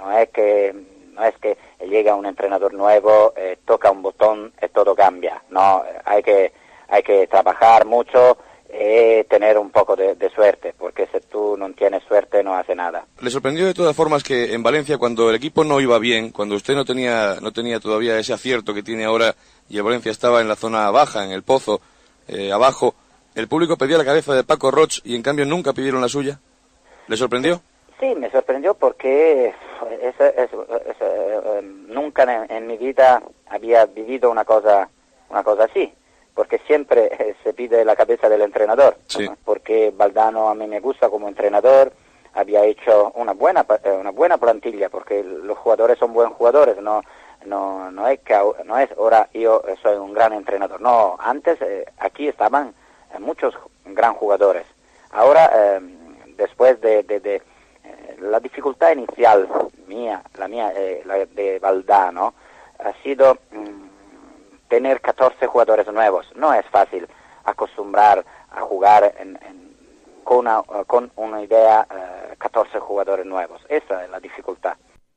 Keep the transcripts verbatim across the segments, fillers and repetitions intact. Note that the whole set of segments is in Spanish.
no es que no es que llega un entrenador nuevo, eh, toca un botón y todo cambia. No, hay que hay que trabajar mucho y tener un poco de, de suerte, porque si tú no tienes suerte no hace nada. ¿Le sorprendió de todas formas que en Valencia, cuando el equipo no iba bien, cuando usted no tenía no tenía todavía ese acierto que tiene ahora y el Valencia estaba en la zona baja, en el pozo, eh, abajo, el público pedía la cabeza de Paco Roig y en cambio nunca pidieron la suya? ¿Le sorprendió? Sí, me sorprendió porque es, es, es, es, eh, nunca en, en mi vida había vivido una cosa una cosa así, porque siempre eh, se pide la cabeza del entrenador, sí. ¿no? Porque Valdano a mí me gusta como entrenador, había hecho una buena una buena plantilla, porque los jugadores son buenos jugadores, no no no es que no es ahora yo soy un gran entrenador, no, antes eh, aquí estaban eh, muchos gran jugadores. Ahora eh, después de, de, de eh, la dificultad inicial mía, la mía eh, la de Valdano ha sido mmm, tener catorce jugadores nuevos. No es fácil acostumbrar a jugar en, en, con, una, con una idea uh, catorce jugadores nuevos. Esa es la dificultad.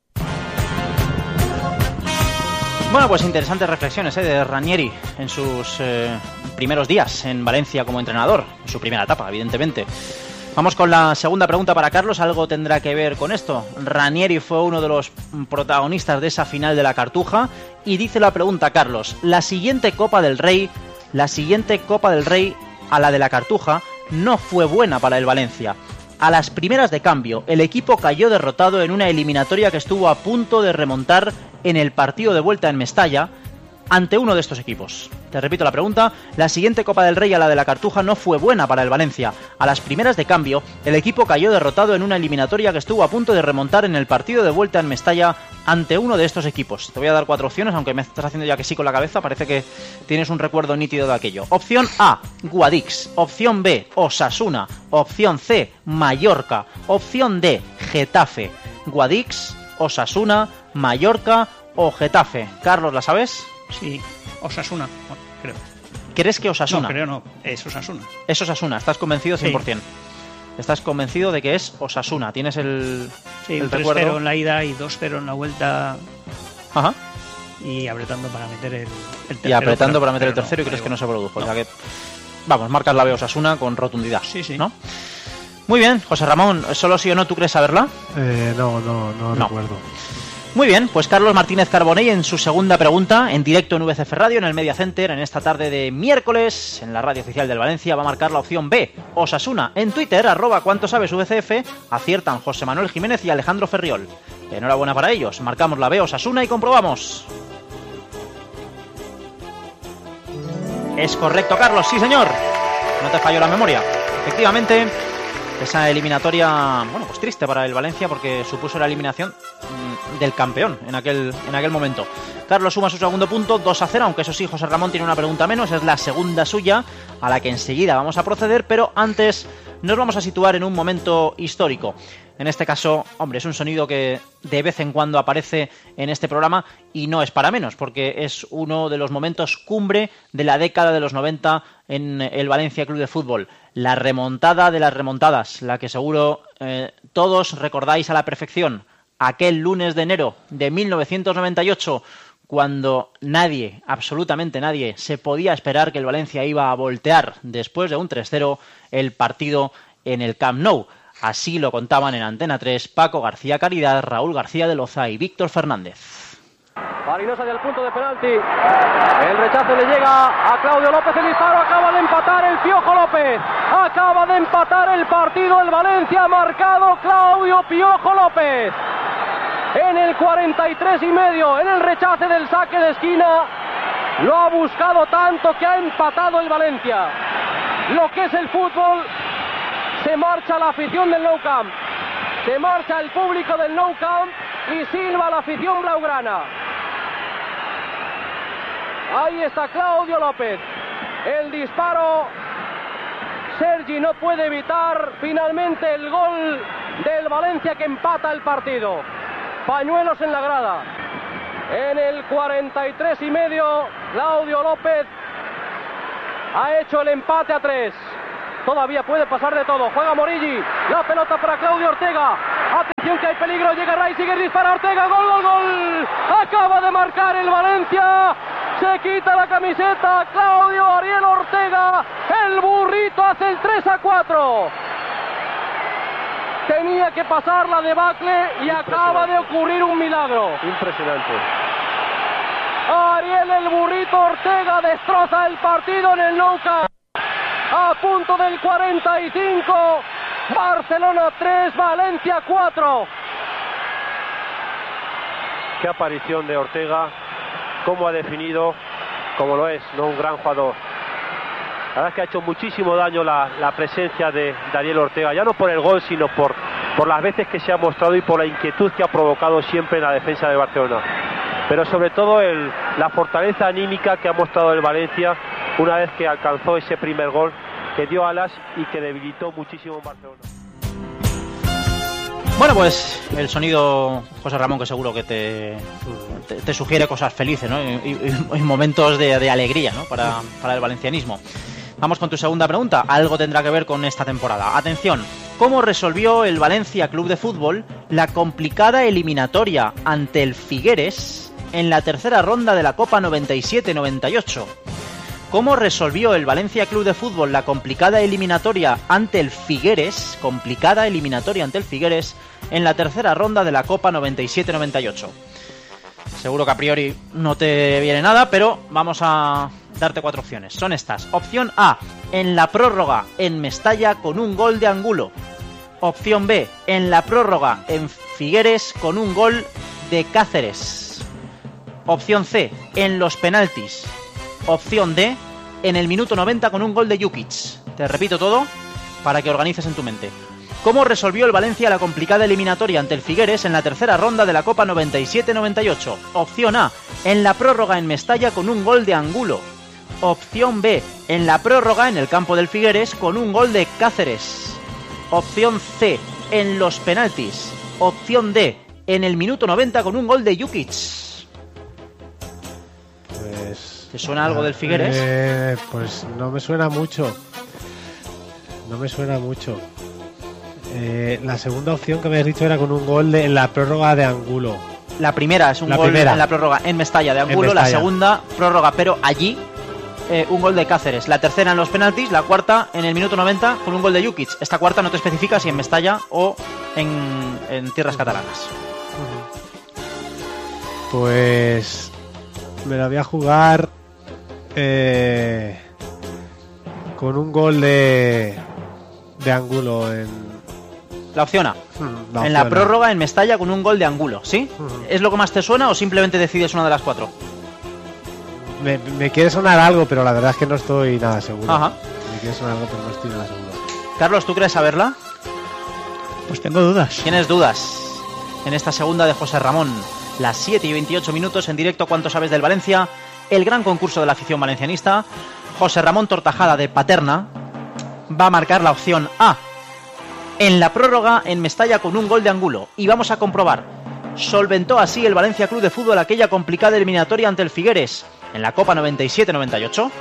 Bueno, pues interesantes reflexiones ¿eh? de Ranieri en sus eh, primeros días en Valencia como entrenador, en su primera etapa, evidentemente. Vamos con la segunda pregunta para Carlos, algo tendrá que ver con esto. Ranieri fue uno de los protagonistas de esa final de la Cartuja y dice la pregunta, Carlos, la siguiente Copa del Rey, la siguiente Copa del Rey a la de la Cartuja no fue buena para el Valencia. A las primeras de cambio, el equipo cayó derrotado en una eliminatoria que estuvo a punto de remontar en el partido de vuelta en Mestalla ante uno de estos equipos. Te repito la pregunta, la siguiente Copa del Rey a la de la Cartuja no fue buena para el Valencia. A las primeras de cambio, el equipo cayó derrotado en una eliminatoria que estuvo a punto de remontar en el partido de vuelta en Mestalla ante uno de estos equipos. Te voy a dar cuatro opciones, aunque me estás haciendo ya que sí con la cabeza, parece que tienes un recuerdo nítido de aquello. Opción A, Guadix. Opción B, Osasuna. Opción C, Mallorca. Opción D, Getafe. Guadix, Osasuna, Mallorca o Getafe. Carlos, ¿la sabes? Sí, Osasuna, creo. ¿Crees que Osasuna? No, creo no, es Osasuna. Es Osasuna, ¿estás convencido cien por ciento? Sí. ¿Estás convencido de que es Osasuna? ¿Tienes el, sí, el tres cero recuerdo? en la ida y dos cero en la vuelta. Ajá. Y apretando para meter el, el tercero. Y apretando pero, para meter el no, tercero y crees digo, que no se produjo. No. O sea que, vamos, marcas la B Osasuna con rotundidad. Sí, sí. ¿No? Muy bien, José Ramón, ¿solo sí o no tú crees saberla? Eh, no, no, no, no recuerdo. Muy bien, pues Carlos Martínez Carbonell en su segunda pregunta, en directo en V C F Radio, en el Media Center, en esta tarde de miércoles, en la radio oficial del Valencia, va a marcar la opción B, Osasuna. En Twitter, arroba cuánto sabes V C F, aciertan José Manuel Jiménez y Alejandro Ferriol. Enhorabuena para ellos, marcamos la B, Osasuna, y comprobamos. Es correcto, Carlos, sí señor. No te falló la memoria. Efectivamente, esa eliminatoria, bueno, pues triste para el Valencia porque supuso la eliminación del campeón en aquel, en aquel momento. Carlos suma su segundo punto, dos a cero, aunque eso sí, José Ramón tiene una pregunta menos, es la segunda suya, a la que enseguida vamos a proceder, pero antes nos vamos a situar en un momento histórico. En este caso, hombre, es un sonido que de vez en cuando aparece en este programa y no es para menos, porque es uno de los momentos cumbre de la década de los noventa en el Valencia Club de Fútbol. La remontada de las remontadas, la que seguro eh, todos recordáis a la perfección. Aquel lunes de enero de mil novecientos noventa y ocho, cuando nadie, absolutamente nadie, se podía esperar que el Valencia iba a voltear después de un tres cero el partido en el Camp Nou. Así lo contaban en Antena tres Paco García Caridad, Raúl García de Loza y Víctor Fernández. Marinosa del punto de penalti. El rechace le llega a Claudio López. El disparo acaba de empatar el Piojo López. Acaba de empatar el partido. El Valencia ha marcado Claudio Piojo López. En el cuarenta y tres y medio, en el rechace del saque de esquina, lo ha buscado tanto que ha empatado el Valencia. Lo que es el fútbol, se marcha la afición del Nou Camp, se marcha el público del Nou Camp y silba la afición blaugrana. Ahí está Claudio López, el disparo, Sergi no puede evitar finalmente el gol del Valencia que empata el partido. Pañuelos en la grada. En el cuarenta y tres y medio, Claudio López ha hecho el empate a tres. Todavía puede pasar de todo. Juega Morilli. La pelota para Claudio Ortega. Atención que hay peligro, llega Reisiger, dispara Ortega, gol, gol, gol. Acaba de marcar el Valencia. Se quita la camiseta Claudio Ariel Ortega. El burrito hace el tres a cuatro. Tenía que pasar la debacle y acaba de ocurrir un milagro. Impresionante. Ariel el burrito Ortega destroza el partido en el Nou Camp. A punto del cuarenta y cinco. Barcelona tres, Valencia cuatro. Qué aparición de Ortega. Cómo ha definido, como lo es, no un gran jugador. La verdad es que ha hecho muchísimo daño la, la presencia de Ariel Ortega, ya no por el gol, sino por, por las veces que se ha mostrado y por la inquietud que ha provocado siempre en la defensa de Barcelona. Pero sobre todo el, la fortaleza anímica que ha mostrado el Valencia una vez que alcanzó ese primer gol, que dio alas y que debilitó muchísimo en Barcelona. Bueno, pues el sonido, José Ramón, que seguro que te, te, te sugiere cosas felices, ¿no? Y, y, y momentos de, de alegría, ¿no? Para, para el valencianismo. Vamos con tu segunda pregunta. Algo tendrá que ver con esta temporada. Atención, ¿cómo resolvió el Valencia Club de Fútbol la complicada eliminatoria ante el Figueres en la tercera ronda de la Copa noventa y siete noventa y ocho? ¿Cómo resolvió el Valencia Club de Fútbol la complicada eliminatoria ante el Figueres, complicada eliminatoria ante el Figueres, en la tercera ronda de la Copa noventa y siete noventa y ocho? Seguro que a priori no te viene nada, pero vamos a darte cuatro opciones. Son estas. Opción A, en la prórroga en Mestalla con un gol de Angulo. Opción B, en la prórroga en Figueres con un gol de Cáceres. Opción C, en los penaltis. Opción D, en el minuto noventa con un gol de Jukic. Te repito todo para que organices en tu mente. ¿Cómo resolvió el Valencia la complicada eliminatoria ante el Figueres en la tercera ronda de la Copa noventa y siete noventa y ocho? Opción A, en la prórroga en Mestalla con un gol de Angulo. Opción B, en la prórroga en el campo del Figueres con un gol de Cáceres. Opción C, en los penaltis. Opción D, en el minuto noventa con un gol de Jukic. Pues... ¿Te suena algo del Figueres? Eh, pues no me suena mucho. No me suena mucho. Eh, la segunda opción que me has dicho era con un gol de, en la prórroga de Angulo. La primera es un la gol primera. en la prórroga en Mestalla de Angulo. La segunda, prórroga, pero allí eh, un gol de Cáceres. La tercera en los penaltis. La cuarta en el minuto noventa con un gol de Jukic. Esta cuarta no te especifica si en Mestalla o en, en tierras catalanas. Pues me la voy a jugar eh, con un gol de de Angulo en la opción A. La en la prórroga en Mestalla con un gol de Angulo, ¿sí? Uh-huh. ¿Es lo que más te suena o simplemente decides una de las cuatro? Me, me quiere sonar algo, pero la verdad es que no estoy nada seguro. Ajá. Me quiere sonar algo, pero no estoy nada seguro. Carlos, ¿tú crees saberla? Pues tengo dudas. ¿Tienes dudas? En esta segunda de José Ramón, las siete y veintiocho minutos en directo. ¿Cuánto sabes del Valencia? El gran concurso de la afición valencianista. José Ramón Tortajada, de Paterna, va a marcar la opción A. En la prórroga en Mestalla con un gol de Angulo. Y vamos a comprobar. ¿Solventó así el Valencia Club de Fútbol aquella complicada eliminatoria ante el Figueres en la Copa noventa y siete noventa y ocho?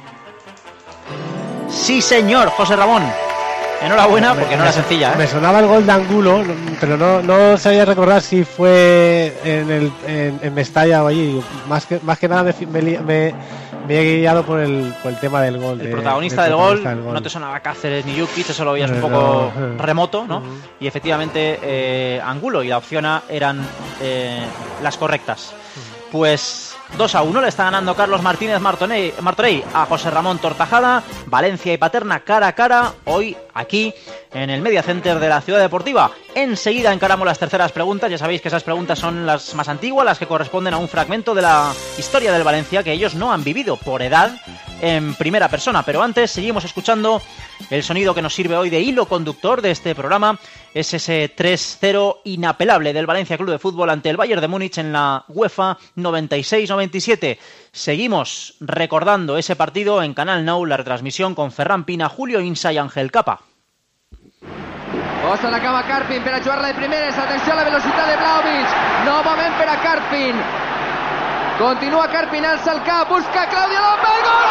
Sí, señor, José Ramón. Enhorabuena, porque me, no era sencilla, ¿eh? Me sonaba el gol de Angulo, pero no, no sabía recordar si fue en, el, en, en Mestalla o allí. Más que, más que nada me, me, me, me he guiado por el, por el tema del gol. El de, protagonista, del, protagonista gol, del gol, no te sonaba Cáceres ni Jukic, eso lo veías un poco no. remoto, ¿no? Uh-huh. Y efectivamente eh, Angulo y la opción A eran eh, las correctas. Uh-huh. Pues dos a uno le está ganando Carlos Martínez Martorell, Martorell a José Ramón Tortajada. Valencia y Paterna cara a cara hoy aquí en el Media Center de la Ciudad Deportiva. Enseguida encaramos las terceras preguntas. Ya sabéis que esas preguntas son las más antiguas, las que corresponden a un fragmento de la historia del Valencia que ellos no han vivido por edad en primera persona. Pero antes seguimos escuchando el sonido que nos sirve hoy de hilo conductor de este programa. Es ese tres cero inapelable del Valencia Club de Fútbol ante el Bayern de Múnich en la UEFA noventa y seis noventa y siete. Seguimos recordando ese partido en Canal Nou, la retransmisión con Ferran Pina, Julio Insa i Ángel Capa. Posa la cama Karpin per a jugar-la de primeres. Atenció a la velocitat de Vlahovic. Novament per a Karpin. Continua Karpin, alça el cap, busca Claudio López, gol!